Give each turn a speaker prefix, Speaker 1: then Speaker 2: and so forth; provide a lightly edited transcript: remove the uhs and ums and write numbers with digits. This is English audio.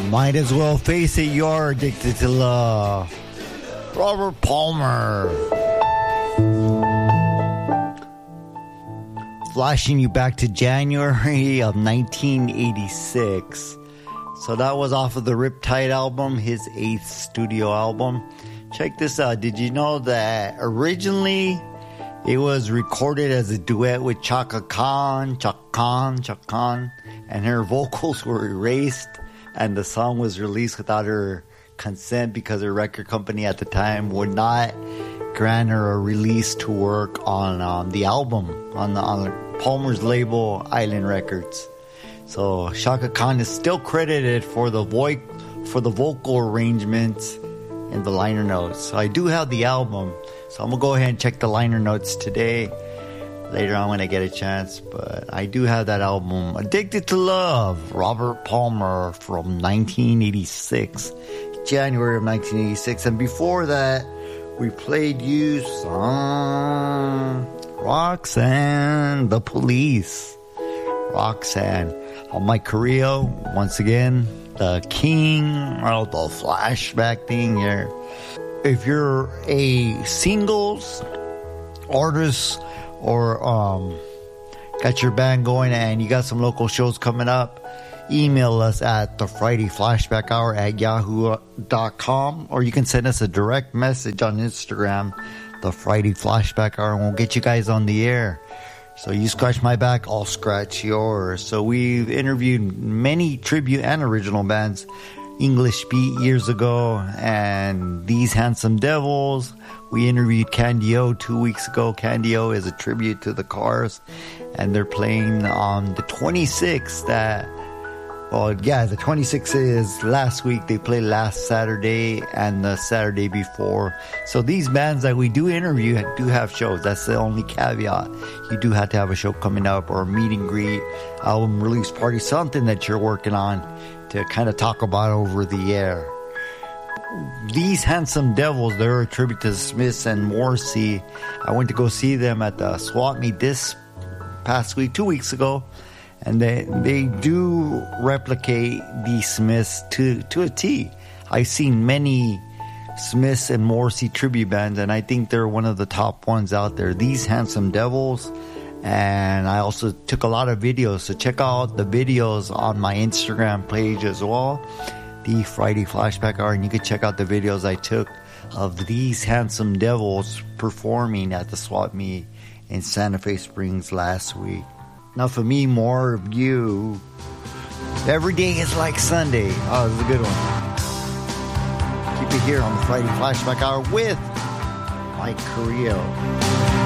Speaker 1: Might as well face it, you're addicted to love. Robert Palmer. Flashing you back to January of 1986. So that was off of the Riptide album, his 8th studio album. Check this out. Did you know that originally it was recorded as a duet with Chaka Khan, and her vocals were erased, and the song was released without her consent because her record company at the time would not grant her a release to work on the album, on Palmer's label, Island Records. So Chaka Khan is still credited for the vocal arrangements in the liner notes. So I do have the album, so I'm gonna go ahead and check the liner notes today, later on when I get a chance. But I do have that album, Addicted to Love, Robert Palmer, from 1986, January of 1986. And before that, we played you some Roxanne, The Police. Roxanne. On Mike Carrillo, once again, the king of the flashback thing here. If you're a singles artist or got your band going and you got some local shows coming up, email us at the Friday Flashback Hour at yahoo.com, or you can send us a direct message on Instagram, the Friday Flashback Hour, and we'll get you guys on the air. So you scratch my back, I'll scratch yours. So we've interviewed many tribute and original bands, English Beat years ago, and These Handsome Devils. We interviewed Candy-O 2 weeks ago. Candy-O is a tribute to the Cars, and they're playing on the 26th. The 26th is last week. They played last Saturday and the Saturday before. So these bands that we do interview do have shows. That's the only caveat. You do have to have a show coming up or a meet and greet, album release party, something that you're working on to kind of talk about over the air. These Handsome Devils, they're a tribute to the Smiths and Morrissey. I went to go see them at the Swap Meet this past week, 2 weeks ago. And they do replicate the Smiths to a T. I've seen many Smiths and Morrissey tribute bands, and I think they're one of the top ones out there. These Handsome Devils. And I also took a lot of videos, so check out the videos on my Instagram page as well, the Friday Flashback Hour, and you can check out the videos I took of These Handsome Devils performing at the Swap Meet in Santa Fe Springs last week. Enough of me, more of you. Every day is like Sunday. Oh, this is a good one. Keep it here on the Friday Flashback Hour with Mike Carrillo.